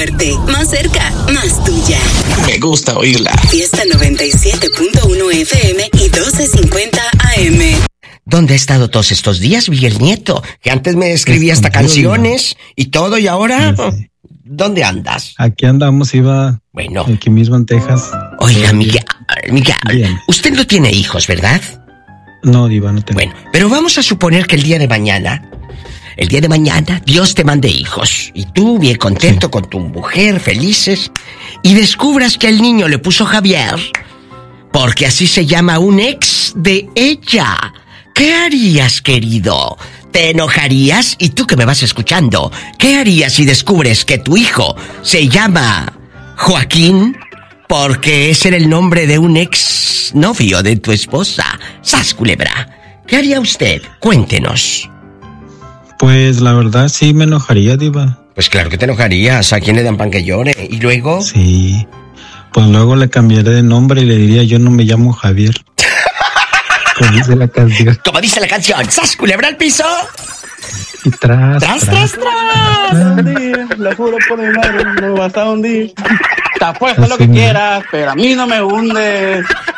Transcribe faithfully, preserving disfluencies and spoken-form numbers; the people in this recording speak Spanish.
fuerte, más cerca, más tuya. Me gusta oírla. Fiesta noventa y siete punto uno F M y doce cincuenta A M. ¿Dónde ha estado todos estos días, Miguel Nieto? Que antes me escribía hasta canciones y todo, y ahora... Sí. ¿Dónde andas? Aquí andamos, iba... Bueno. Aquí mismo en Texas. Oiga, Miguel, Miguel, usted no tiene hijos, ¿verdad? No, Diva, no tengo. Bueno, pero vamos a suponer que el día de mañana... El día de mañana Dios te mande hijos y tú bien contento, sí, con tu mujer, felices, y descubras que el niño le puso Javier porque así se llama un ex de ella. ¿Qué harías, querido? ¿Te enojarías? Y tú que me vas escuchando, ¿qué harías si descubres que tu hijo se llama Joaquín porque ese era el nombre de un ex novio de tu esposa? ¡Sas, culebra! ¿Qué haría usted? Cuéntenos. Pues la verdad sí me enojaría, Diva. Pues claro que te enojarías. ¿A quién le dan pan que llore? ¿Y luego? Sí. Pues luego le cambiaré de nombre y le diría, yo no me llamo Javier. Como dice la canción. Como dice la canción. ¡Sas, culebra al piso! Y tras, tras, tras, tras. tras. Lo juro por mi madre, no me vas a hundir. Te apuesto lo que quieras, pero a mí no me hundes.